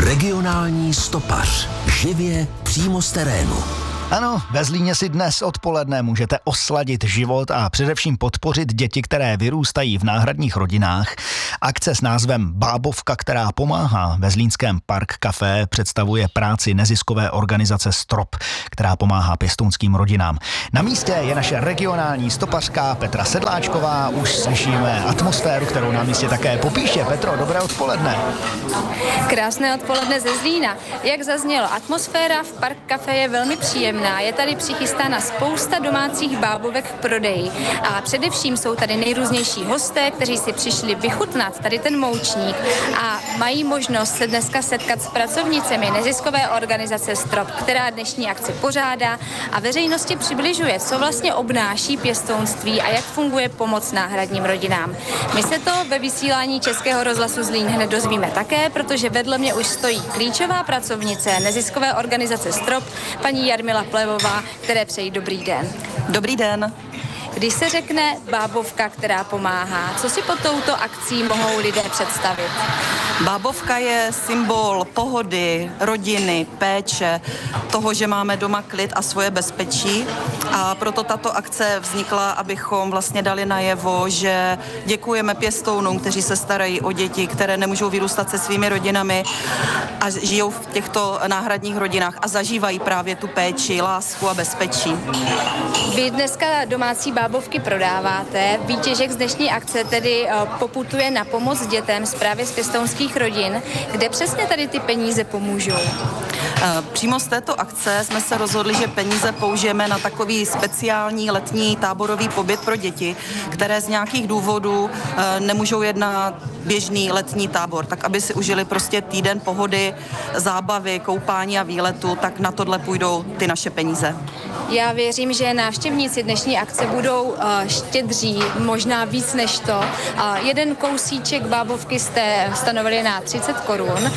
Regionální stopař. Živě přímo z terénu. Ano, ve Zlíně si dnes odpoledne můžete osladit život a především podpořit děti, které vyrůstají v náhradních rodinách. Akce s názvem Bábovka, která pomáhá, ve zlínském Park Café představuje práci neziskové organizace Strop, která pomáhá pěstounským rodinám. Na místě je naše regionální stopařka Petra Sedláčková. Už slyšíme atmosféru, kterou na místě také popíše. Petro, dobré odpoledne. Krásné odpoledne ze Zlína. Jak zaznělo, atmosféra v Park Café je velmi příjemná. Je tady přichystána spousta domácích bábovek k prodeji. A především jsou tady nejrůznější hosté, kteří si přišli vychutnat tady ten moučník a mají možnost se dneska setkat s pracovnicemi neziskové organizace Strop, která dnešní akci pořádá a veřejnosti přibližuje, co vlastně obnáší pěstounství a jak funguje pomoc náhradním rodinám. My se to ve vysílání Českého rozhlasu Zlín hned dozvíme také, protože vedle mě už stojí klíčová pracovnice neziskové organizace Strop, paní Jarmila Plevová, které přejí dobrý den. Dobrý den. Když se řekne bábovka, která pomáhá, co si pod touto akcí mohou lidé představit? Bábovka je symbol pohody, rodiny, péče, toho, že máme doma klid a svoje bezpečí. A proto tato akce vznikla, abychom vlastně dali najevo, že děkujeme pěstounům, kteří se starají o děti, které nemůžou vyrůstat se svými rodinami a žijou v těchto náhradních rodinách a zažívají právě tu péči, lásku a bezpečí. Vy dneska domácí bábovky prodáváte. Výtěžek z dnešní akce tedy poputuje na pomoc dětem právě z pěstounských rodin. Kde přesně tady ty peníze pomůžou? Přímo z této akce jsme se rozhodli, že peníze použijeme na takový speciální letní táborový pobyt pro děti, které z nějakých důvodů nemůžou jet na běžný letní tábor, tak aby si užili prostě týden pohody, zábavy, koupání a výletu, tak na tohle půjdou ty naše peníze. Já věřím, že návštěvníci dnešní akce budou štědří, možná víc než to. Jeden kousíček bábovky jste stanovili na 30 korun.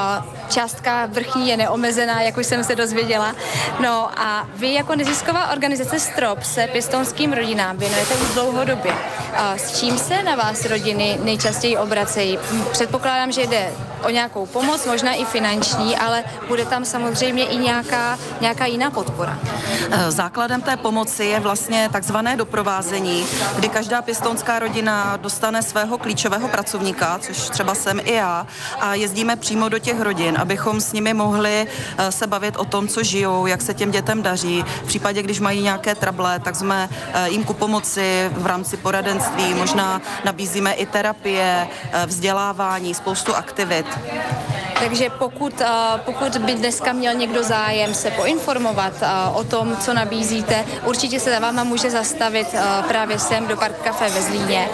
Částka vrchní je neomezená, jak už jsem se dozvěděla. No a vy jako nezisková organizace Strop se pěstounským rodinám věnujete už dlouhodobě. S čím se na vás rodiny nejčastěji obracejí? Předpokládám, že jde o nějakou pomoc, možná i finanční, ale bude tam samozřejmě i nějaká jiná podpora. Základem té pomoci je vlastně takzvané doprovázení, kdy každá pěstounská rodina dostane svého klíčového pracovníka, což třeba jsem i já, a jezdíme přímo do těch rodin, abychom s nimi mohli se bavit o tom, co žijou, jak se těm dětem daří. V případě, když mají nějaké trable, tak jsme jim ku pomoci v rámci poradenství, možná nabízíme i terapie, vzdělávání, spoustu aktivit. Takže pokud by dneska měl někdo zájem se poinformovat o tom, co nabízíte, určitě se za váma může zastavit právě sem do Park Café ve Zlíně.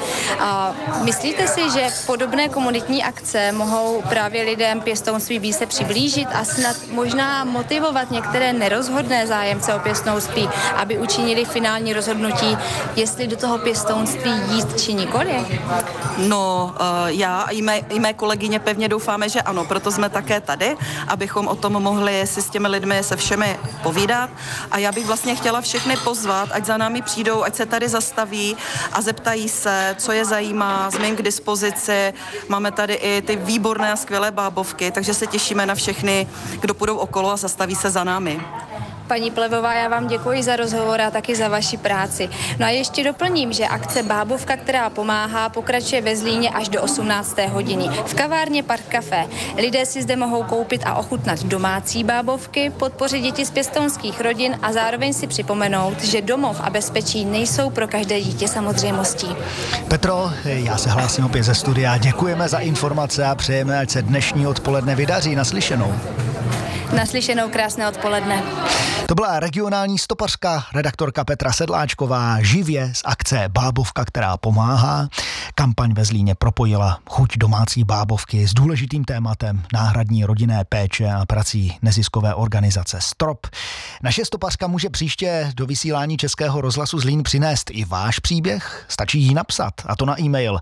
Myslíte si, že podobné komunitní akce mohou právě lidem pěstounství více přiblížit a snad možná motivovat některé nerozhodné zájemce o pěstounství, aby učinili finální rozhodnutí, jestli do toho pěstounství jít či nikoli? No, já i mé kolegyně pevně doufáme, že ano, proto jsme také tady, abychom o tom mohli si s těmi lidmi se všemi povídat. A já bych vlastně chtěla všechny pozvat, ať za námi přijdou, ať se tady zastaví a zeptají se, co je zajímá, jsme jim k dispozici. Máme tady i ty výborné a skvělé bábovky, takže se těšíme na všechny, kdo půjdou okolo a zastaví se za námi. Paní Plevová, já vám děkuji za rozhovor a taky za vaši práci. No a ještě doplním, že akce Bábovka, která pomáhá, pokračuje ve Zlíně až do 18. hodiny. V kavárně Park Café. Lidé si zde mohou koupit a ochutnat domácí bábovky, podpořit děti z pěstounských rodin a zároveň si připomenout, že domov a bezpečí nejsou pro každé dítě samozřejmostí. Petro, já se hlásím opět ze studia. Děkujeme za informace a přejeme, ať se dnešní odpoledne vydaří. Naslyšenou. Naslyšenou, krásné odpoledne. To byla regionální stopařka, redaktorka Petra Sedláčková, živě z akce Bábovka, která pomáhá. Kampaň ve Zlíně propojila chuť domácí bábovky s důležitým tématem náhradní rodinné péče a prací neziskové organizace Strop. Naše stopařka může příště do vysílání Českého rozhlasu Zlín přinést i váš příběh. Stačí jí napsat, a to na e-mail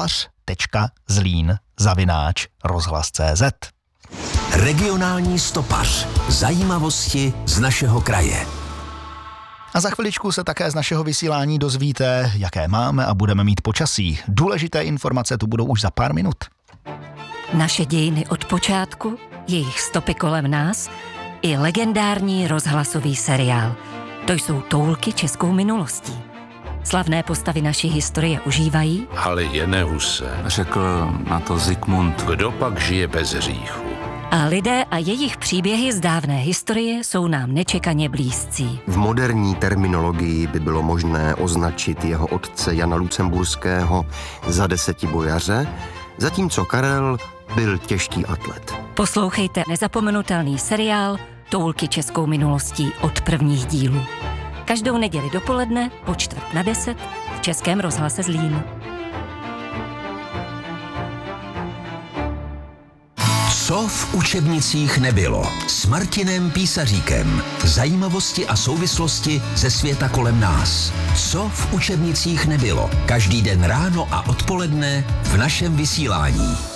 stopař.zlín@rozhlas.cz. Regionální stopař. Zajímavosti z našeho kraje. A za chviličku se také z našeho vysílání dozvíte, jaké máme a budeme mít počasí. Důležité informace tu budou už za pár minut. Naše dějiny od počátku jejich stopy kolem nás i legendární rozhlasový seriál. To jsou toulky českou minulostí. Slavné postavy naší historie užívají, ale je Huse, řekl na to Zikmund. Kdo pak žije bez hříchu? a lidé a jejich příběhy z dávné historie jsou nám nečekaně blízcí. V moderní terminologii by bylo možné označit jeho otce Jana Lucemburského za desetibojaře, zatímco Karel byl těžký atlet. Poslouchejte nezapomenutelný seriál Toulky českou minulostí od prvních dílů. Každou neděli dopoledne po 9:45 v Českém rozhlase Zlín. Co v učebnicích nebylo? S Martinem Písaříkem. Zajímavosti a souvislosti ze světa kolem nás. Co v učebnicích nebylo? Každý den ráno a odpoledne v našem vysílání.